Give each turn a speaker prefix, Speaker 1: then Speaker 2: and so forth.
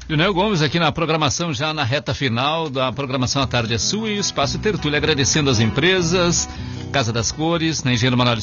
Speaker 1: Leonel Gomes aqui na programação, já na reta final da programação A Tarde é Sua e o Espaço Tertúlia, agradecendo as empresas, Casa das Cores, na Engenheiro Manuel